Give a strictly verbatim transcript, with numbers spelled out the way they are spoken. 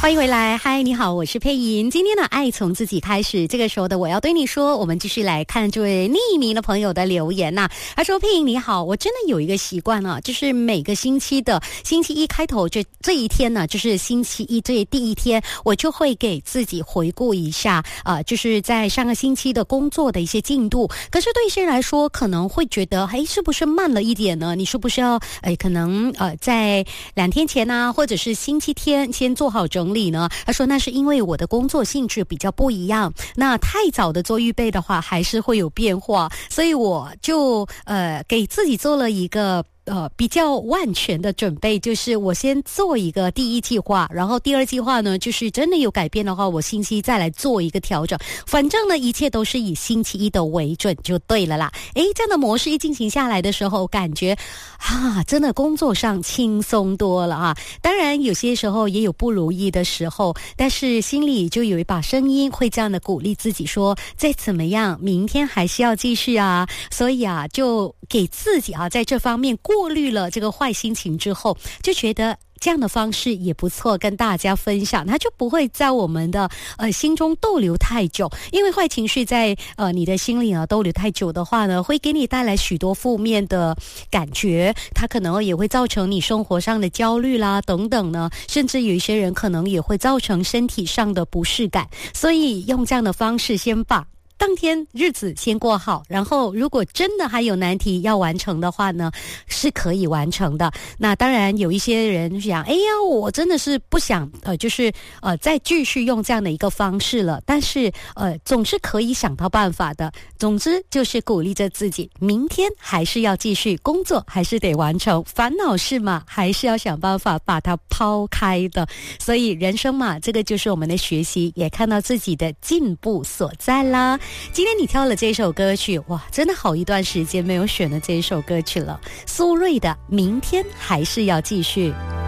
欢迎回来，嗨，你好，我是佩莹。今天呢，爱从自己开始，这个时候的我要对你说，我们继续来看这位匿名的朋友的留言呐、啊。他说：“佩莹你好，我真的有一个习惯啊，就是每个星期的星期一开头，这这一天呢，就是星期一这第一天，我就会给自己回顾一下啊、呃，就是在上个星期的工作的一些进度。可是对一些人来说，可能会觉得，哎，是不是慢了一点呢？你是不是要，哎，可能呃，在两天前啊，或者是星期天先做好整理呢？他说那是因为我的工作性质比较不一样，那太早的做预备的话，还是会有变化，所以我就呃给自己做了一个。”呃，比较万全的准备，就是我先做一个第一计划，然后第二计划呢，就是真的有改变的话，我星期一再来做一个调整。反正呢，一切都是以星期一的为准就对了啦。诶，这样的模式一进行下来的时候，感觉啊，真的工作上轻松多了啊。当然，有些时候也有不如意的时候，但是心里就有一把声音会这样的鼓励自己说，再怎么样，明天还是要继续啊。所以啊，就给自己啊，在这方面过滤了这个坏心情之后，就觉得这样的方式也不错，跟大家分享，它就不会在我们的呃心中逗留太久。因为坏情绪在呃你的心里啊逗留太久的话呢，会给你带来许多负面的感觉，它可能也会造成你生活上的焦虑啦等等呢，甚至有一些人可能也会造成身体上的不适感。所以用这样的方式先把当天日子先过好，然后如果真的还有难题要完成的话呢，是可以完成的。那当然有一些人想，哎呀，我真的是不想呃，就是呃再继续用这样的一个方式了，但是呃总是可以想到办法的。总之就是鼓励着自己，明天还是要继续工作，还是得完成，烦恼事嘛，还是要想办法把它抛开的。所以人生嘛，这个就是我们的学习，也看到自己的进步所在啦。今天你挑了这首歌曲，哇，真的好一段时间没有选的这一首歌曲了，苏芮的《明天还是要继续》。